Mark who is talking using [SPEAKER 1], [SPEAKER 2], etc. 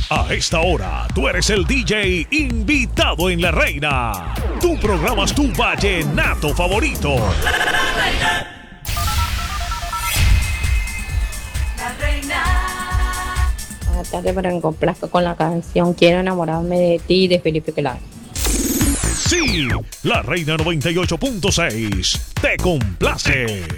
[SPEAKER 1] A esta hora, tú eres el DJ invitado en La Reina. Tú programas tu vallenato favorito.
[SPEAKER 2] La Reina.
[SPEAKER 3] Buenas tardes, pero me complazco con la canción Quiero enamorarme de ti de Felipe Peláez.
[SPEAKER 1] Sí, La Reina 98.6 te complace.